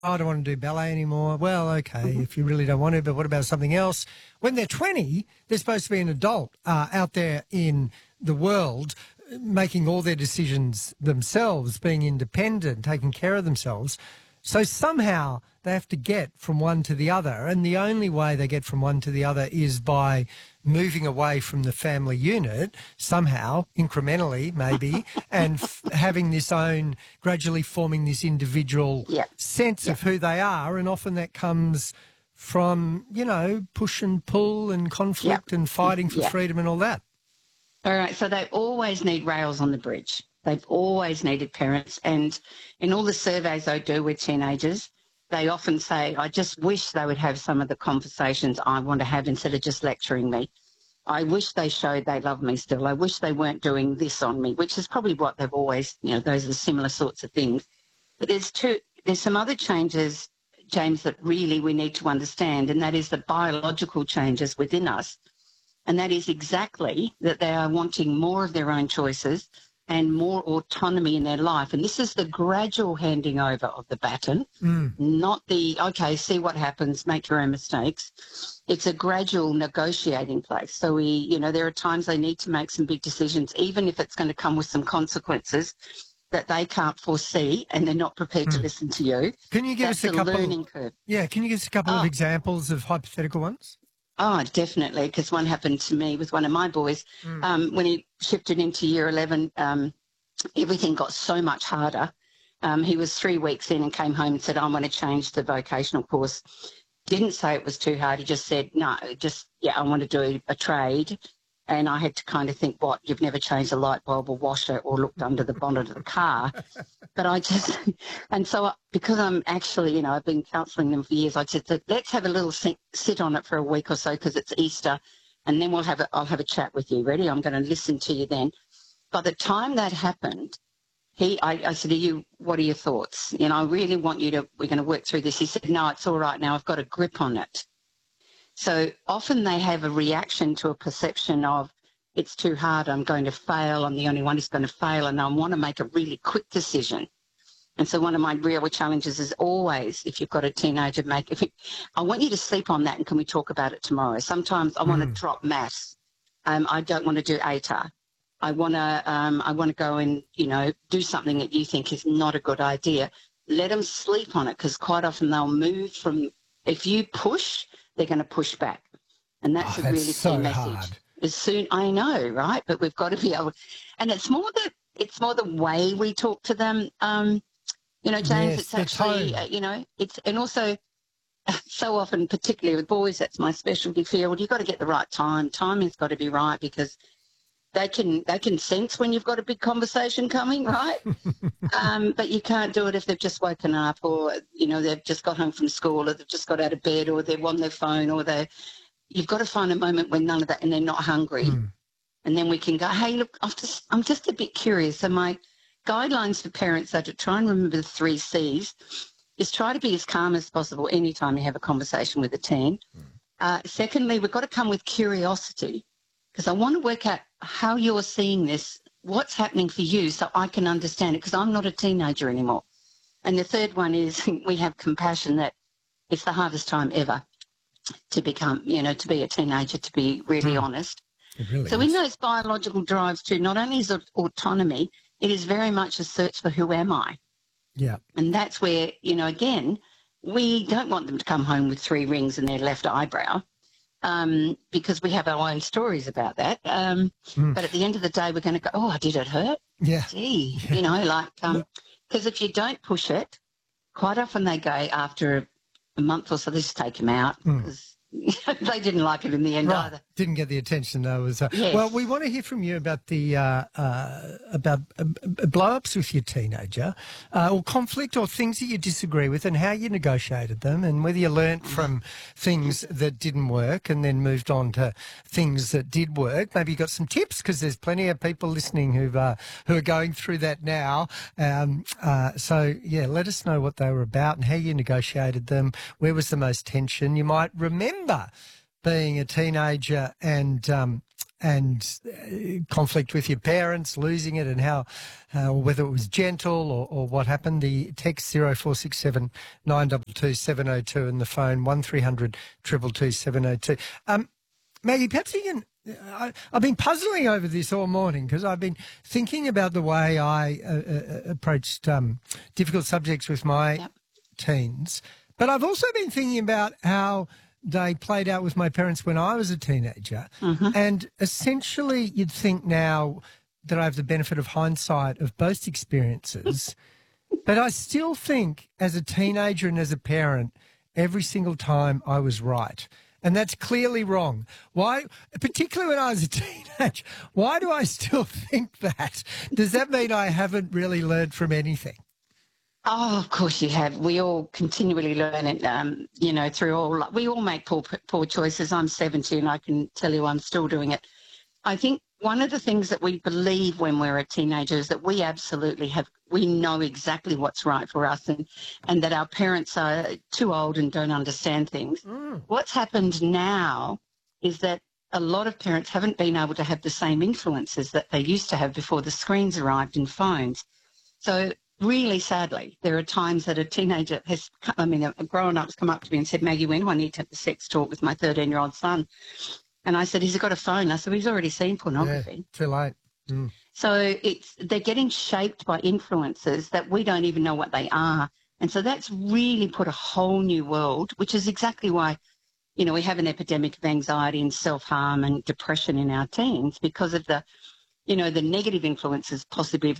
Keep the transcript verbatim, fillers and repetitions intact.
I don't want to do ballet anymore. Well, okay, if you really don't want to, but what about something else? When they're twenty, they're supposed to be an adult uh, out there in the world, making all their decisions themselves, being independent, taking care of themselves. So somehow they have to get from one to the other, and the only way they get from one to the other is by moving away from the family unit somehow, incrementally maybe, and f- having this own, gradually forming this individual Yeah. sense Yeah. of who they are, and often that comes from, you know, push and pull and conflict Yeah. and fighting for Yeah. freedom and all that. All right, so they always need rails on the bridge. They've always needed parents. And in all the surveys I do with teenagers, they often say, I just wish they would have some of the conversations I want to have instead of just lecturing me. I wish they showed they love me still. I wish they weren't doing this on me, which is probably what they've always, you know, those are similar sorts of things. But there's two, there's some other changes, James, that really we need to understand, and that is the biological changes within us. And that is exactly that they are wanting more of their own choices and more autonomy in their life. And this is the gradual handing over of the baton, Mm. not the, okay, see what happens, make your own mistakes. It's a gradual negotiating place. So we, you know, there are times they need to make some big decisions, even if it's going to come with some consequences that they can't foresee and they're not prepared Mm. to listen to you. Can you give That's us a the couple? learning curve. Yeah, can you give us a couple Oh. of examples of hypothetical ones? Oh, definitely, because one happened to me with one of my boys. Mm. Um, when he shifted into year eleven, um, everything got so much harder. Um, he was three weeks in and came home and said, I want to change the vocational course. Didn't say it was too hard. He just said, no, just, yeah, I want to do a trade. And I had to kind of think, what, you've never changed a light bulb or washer or looked under the bonnet of the car. But I just, and so I, because I'm actually, you know, I've been counselling them for years, I said, let's have a little sit, sit on it for a week or so because it's Easter, and then we'll have a, I'll have a chat with you. Ready? I'm going to listen to you then. By the time that happened, he, I, I said, are you, what are your thoughts? You know, I really want you to, we're going to work through this. He said, no, it's all right now. I've got a grip on it. So often they have a reaction to a perception of it's too hard, I'm going to fail, I'm the only one who's going to fail, and I want to make a really quick decision. And so one of my real challenges is always, if you've got a teenager, make, if it, I want you to sleep on that and can we talk about it tomorrow? Sometimes I want to Mm. drop maths. Um, I don't want to do A T A R. I want to, um, I want to go and, you know, do something that you think is not a good idea. Let them sleep on it because quite often they'll move from, if you push, they're going to push back. And that's Oh, a that's really so key message. hard. As soon, I know, right? But we've got to be able, and it's more the, it's more the way we talk to them. Um, you know, James, Yes, it's the actually, tone. uh, you know, it's, and also so often, particularly with boys, that's my specialty field. You've got to get the right time. Timing's got to be right because they can, they can sense when you've got a big conversation coming, right? um, but you can't do it if they've just woken up or, you know, they've just got home from school or they've just got out of bed or they're on their phone or they're, you've got to find a moment when none of that, and they're not hungry. Mm. And then we can go, hey, look, I'm just, I'm just a bit curious. So my guidelines for parents are to try and remember the three C's, is try to be as calm as possible anytime you have a conversation with a teen. Mm. Uh, secondly, we've got to come with curiosity because I want to work out how you're seeing this, what's happening for you so I can understand it because I'm not a teenager anymore. And the third one is we have compassion that it's the hardest time ever to become, you know, to be a teenager, to be really Mm. honest. It really So is. in those biological drives too, not only is it autonomy, it is very much a search for who am I? Yeah. And that's where, you know, again, we don't want them to come home with three rings in their left eyebrow um, because we have our own stories about that. Um, Mm. But at the end of the day, we're going to go, oh, did it hurt? Yeah. Gee, you know, like, um, because if you don't push it, quite often they go after a, a month or so, they just take them out Mm. because they didn't like it in the end Right. either. Didn't get the attention though. Was uh, Yes. Well, we want to hear from you about the uh, uh, about uh, blow-ups with your teenager, uh, or conflict, or things that you disagree with, and how you negotiated them, and whether you learnt from things that didn't work and then moved on to things that did work. Maybe you got some tips because there's plenty of people listening who've uh, who are going through that now. Um, uh, so yeah, let us know what they were about and how you negotiated them. Where was the most tension? You might remember being a teenager and um, and uh, conflict with your parents, losing it, and how, uh, whether it was gentle or, or what happened. The text zero four six seven nine two two seven zero two and the phone one three hundred two two two seven zero two. Um, Maggie, perhaps you can. I, I've been puzzling over this all morning because I've been thinking about the way I uh, uh, approached um, difficult subjects with my Yep. teens. But I've also been thinking about how they played out with my parents when I was a teenager. Mm-hmm. And essentially you'd think now that I have the benefit of hindsight of both experiences, but I still think as a teenager and as a parent, every single time I was right. And that's clearly wrong. Why, particularly when I was a teenager, why do I still think that? Does that mean I haven't really learned from anything? Oh, of course you have. We all continually learn it, um, you know, through all, we all make poor, poor choices. I'm seventy and I can tell you I'm still doing it. I think one of the things that we believe when we're a teenager is that we absolutely have, we know exactly what's right for us, and, and that our parents are too old and don't understand things. Mm. What's happened now is that a lot of parents haven't been able to have the same influences that they used to have before the screens arrived in phones. So really sadly, there are times that a teenager has, I mean, a grown-up's come up to me and said, Maggie, when do I need to have a sex talk with my thirteen-year-old son? And I said, he's got a phone. I said, he's already seen pornography. Yeah, too late. Mm. So it's they're getting shaped by influences that we don't even know what they are. And so that's really put a whole new world, which is exactly why, you know, we have an epidemic of anxiety and self-harm and depression in our teens because of the, you know, the negative influences possibly of